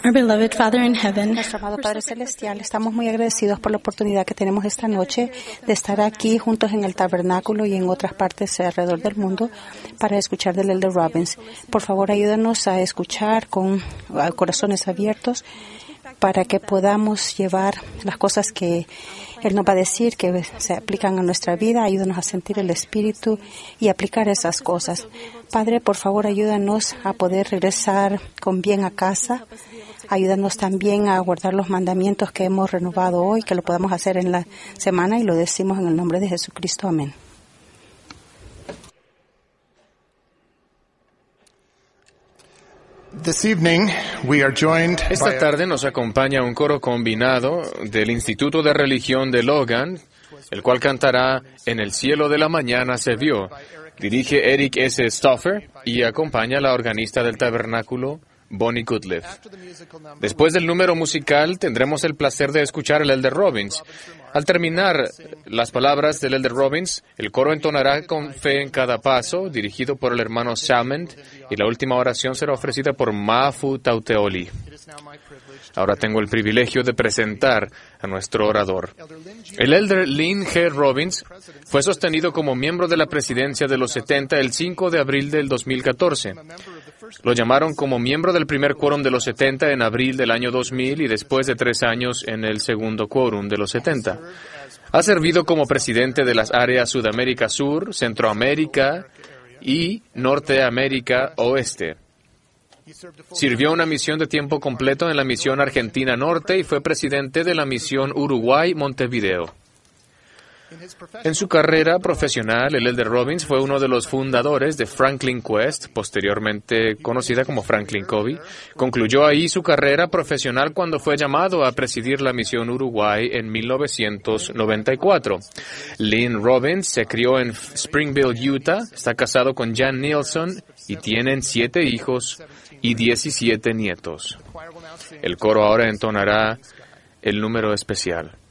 Our beloved Father in heaven, Nuestro amado Padre Celestial, estamos muy agradecidos por la oportunidad que tenemos esta noche de estar aquí juntos en el tabernáculo y en otras partes alrededor del mundo para escuchar del Elder Robbins. Por favor, ayúdanos a escuchar con corazones abiertos para que podamos llevar las cosas que Él nos va a decir, que se aplican a nuestra vida. Ayúdanos a sentir el Espíritu y aplicar esas cosas. Padre, por favor, ayúdanos a poder regresar con bien a casa. Ayúdanos también a guardar los mandamientos que hemos renovado hoy, que lo podamos hacer en la semana, y lo decimos en el nombre de Jesucristo. Amén. Esta tarde nos acompaña un coro combinado del Instituto de Religión de Logan, el cual cantará En el cielo de la mañana se vio. Dirige Eric S. Stauffer y acompaña la organista del tabernáculo, Bonnie Goodliff. Después del número musical tendremos el placer de escuchar al Elder Robbins. Al terminar las palabras del Elder Robbins, el coro entonará con fe en cada paso, dirigido por el hermano Salmond, y la última oración será ofrecida por Mafu Tauteoli. Ahora tengo el privilegio de presentar a nuestro orador. El Elder Lynn G. Robbins fue sostenido como miembro de la presidencia de los 70 el 5 de abril del 2014. Lo llamaron como miembro del primer quórum de los 70 en abril del año 2000 y después de 3 años en el segundo quórum de los 70. Ha servido como presidente de las áreas Sudamérica Sur, Centroamérica y Norteamérica Oeste. Sirvió una misión de tiempo completo en la misión Argentina Norte y fue presidente de la misión Uruguay-Montevideo. En su carrera profesional, el Elder Robbins fue uno de los fundadores de Franklin Quest, posteriormente conocida como Franklin Covey. Concluyó ahí su carrera profesional cuando fue llamado a presidir la misión Uruguay en 1994. Lynn Robbins se crió en Springville, Utah, está casado con Jan Nielsen y tienen 7 hijos y 17 nietos. El coro ahora entonará el número especial.